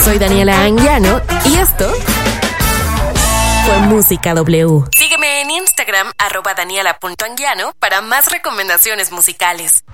Soy Daniela Anguiano y esto fue Música W. Sígueme en Instagram, @daniela.anguiano, para más recomendaciones musicales.